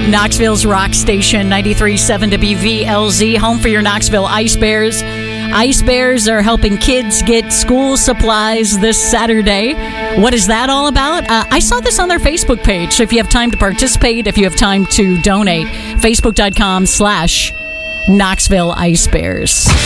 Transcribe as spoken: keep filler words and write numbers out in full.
Knoxville's rock station, ninety-three point seven W V L Z, home for your Knoxville Ice Bears. Ice Bears are helping kids get school supplies this Saturday. What is that all about? Uh, I saw this on their Facebook page, so if you have time to participate, if you have time to donate, facebook.com slash Knoxville Ice Bears.